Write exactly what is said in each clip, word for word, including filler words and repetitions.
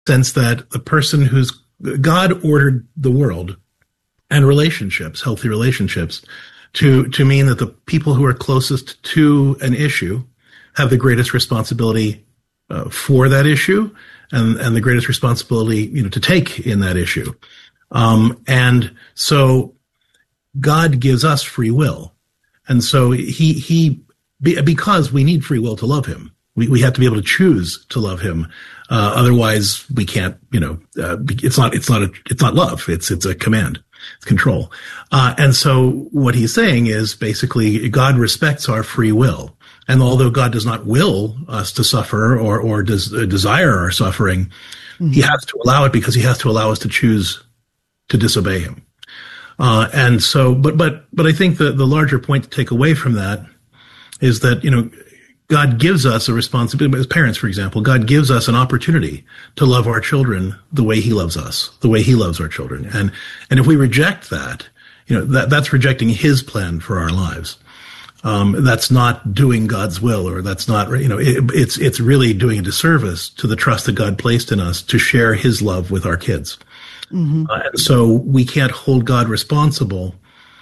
sense that the person who's God ordered the world and relationships, healthy relationships, to to mean that the people who are closest to an issue have the greatest responsibility uh, for that issue and and the greatest responsibility, you know, to take in that issue. Um, and so God gives us free will, and so he he because we need free will to love him. We we have to be able to choose to love him. Uh, otherwise, we can't. You know, uh, it's not it's not a it's not love. It's it's a command. It's control. Uh, and so what he's saying is basically God respects our free will. And although God does not will us to suffer or or does uh, desire our suffering, mm-hmm. he has to allow it because he has to allow us to choose to disobey him. Uh, and so, but but but I think the the larger point to take away from that is that, you know, God gives us a responsibility, as parents, for example, God gives us an opportunity to love our children the way he loves us, the way he loves our children. And, and if we reject that, you know, that, that's rejecting his plan for our lives. Um, that's not doing God's will, or that's not, you know, it, it's, it's really doing a disservice to the trust that God placed in us to share his love with our kids. Mm-hmm. Uh, and so we can't hold God responsible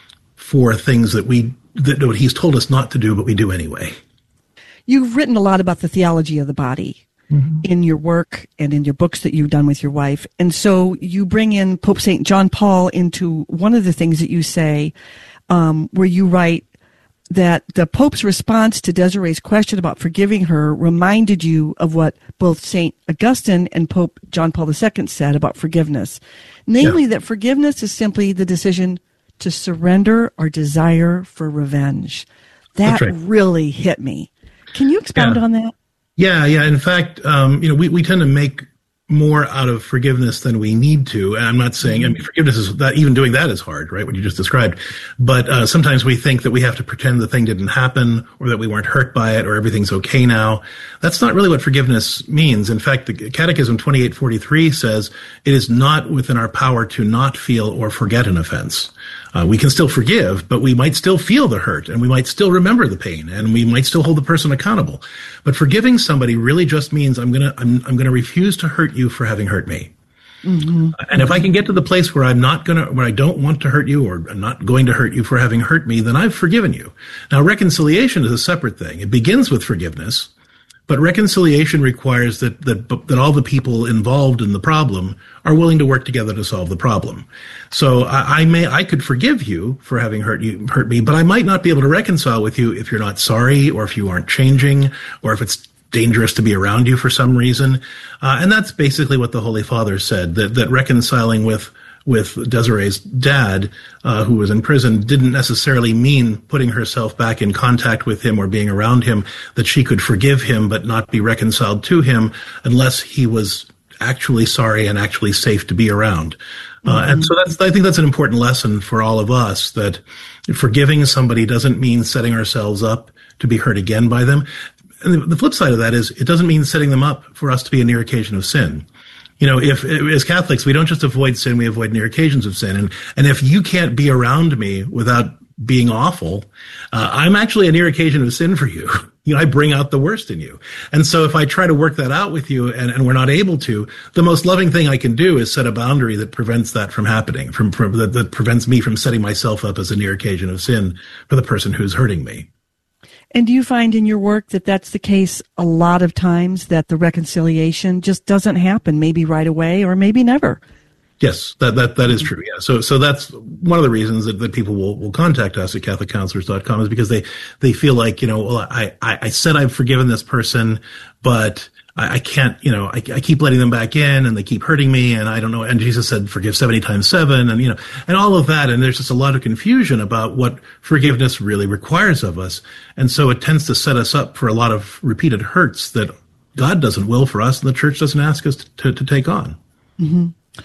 for things that we, that what he's told us not to do, but we do anyway. You've written a lot about the theology of the body mm-hmm. in your work and in your books that you've done with your wife. And so you bring in Pope Saint John Paul into one of the things that you say, um, where you write that the Pope's response to Desiree's question about forgiving her reminded you of what both Saint Augustine and Pope John Paul the Second said about forgiveness. Namely, yeah. that forgiveness is simply the decision to surrender our desire for revenge. That right. really hit me. Can you expound yeah. on that? Yeah, yeah. In fact, um, you know, we, we tend to make more out of forgiveness than we need to. And I'm not saying, I mean, forgiveness is that even doing that is hard, right? What you just described. But uh, sometimes we think that we have to pretend the thing didn't happen, or that we weren't hurt by it, or everything's okay now. That's not really what forgiveness means. In fact, the Catechism twenty-eight forty-three says it is not within our power to not feel or forget an offense. Uh, we can still forgive, but we might still feel the hurt, and we might still remember the pain, and we might still hold the person accountable. But forgiving somebody really just means I'm gonna I'm I'm gonna refuse to hurt you for having hurt me. Mm-hmm. And if I can get to the place where I'm not gonna, where I don't want to hurt you, or I'm not going to hurt you for having hurt me, then I've forgiven you. Now, reconciliation is a separate thing. It begins with forgiveness. But reconciliation requires that, that that all the people involved in the problem are willing to work together to solve the problem. So I, I may I could forgive you for having hurt you hurt me, but I might not be able to reconcile with you if you're not sorry, or if you aren't changing, or if it's dangerous to be around you for some reason. Uh, and that's basically what the Holy Father said, that that reconciling with with Desiree's dad, uh, who was in prison, didn't necessarily mean putting herself back in contact with him or being around him, that she could forgive him but not be reconciled to him unless he was actually sorry and actually safe to be around. Mm-hmm. Uh, and so that's, I think that's an important lesson for all of us, that forgiving somebody doesn't mean setting ourselves up to be hurt again by them. And the flip side of that is it doesn't mean setting them up for us to be a near occasion of sin. You know, if, as Catholics, we don't just avoid sin, we avoid near occasions of sin. And, and if you can't be around me without being awful, uh, I'm actually a near occasion of sin for you. You know, I bring out the worst in you. And so if I try to work that out with you and, and we're not able to, the most loving thing I can do is set a boundary that prevents that from happening, from, from that, that prevents me from setting myself up as a near occasion of sin for the person who's hurting me. And do you find in your work that that's the case a lot of times, that the reconciliation just doesn't happen, maybe right away or maybe never? Yes, that, that, that is true. Yeah. So, so that's one of the reasons that, that people will, will contact us at Catholic Counselors dot com, is because they, they feel like, you know, well, I, I, I said I've forgiven this person, but I, I can't, you know, I, I keep letting them back in and they keep hurting me, and I don't know. And Jesus said, forgive seventy times seven, and, you know, and all of that. And there's just a lot of confusion about what forgiveness really requires of us. And so it tends to set us up for a lot of repeated hurts that God doesn't will for us and the church doesn't ask us to, to take on. Mm-hmm.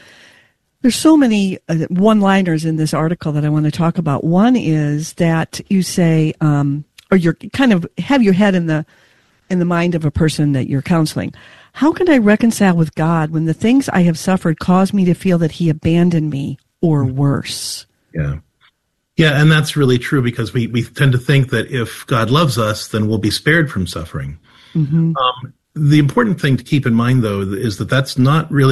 There's so many uh, one-liners in this article that I want to talk about. One is that you say, um, or you're kind of have your head in the in the mind of a person that you're counseling. How can I reconcile with God when the things I have suffered cause me to feel that he abandoned me, or worse? Yeah. Yeah, and that's really true, because we, we tend to think that if God loves us, then we'll be spared from suffering. Mm-hmm. Um, the important thing to keep in mind, though, is that that's not really